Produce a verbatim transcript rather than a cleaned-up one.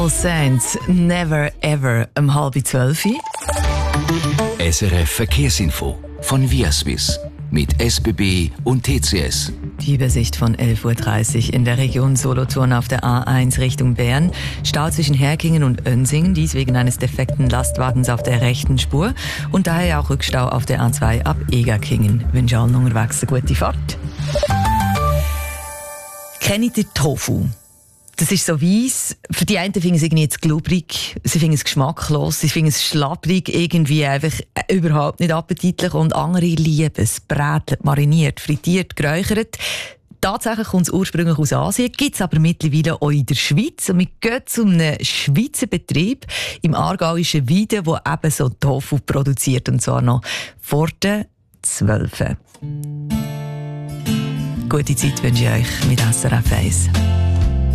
All Saints, Never Ever, um halb zwölf. S R F Verkehrsinfo von Viaswiss mit S B B und T C S. Die Übersicht von elf Uhr dreißig in der Region Solothurn auf der A eins Richtung Bern. Stau zwischen Herkingen und Önsingen, dies wegen eines defekten Lastwagens auf der rechten Spur. Und daher auch Rückstau auf der A zwei ab Egerkingen. Ich wünsche allen unterwegs eine gute Fahrt. Kennt ihr Tofu? Das ist so weiss. Für die einen finden es irgendwie jetzt glubrig, sie finden es geschmacklos, sie finden es schlapprig, irgendwie einfach überhaupt nicht appetitlich, und andere lieben es, brätelt, mariniert, frittiert, geräuchert. Tatsächlich kommt es ursprünglich aus Asien, gibt es aber mittlerweile auch in der Schweiz. Und wir gehen zu einem Schweizer Betrieb im aargauischen Weiden, der eben so Tofu produziert, und zwar noch vor den zwölf. Gute Zeit wünsche ich euch mit S R F eins.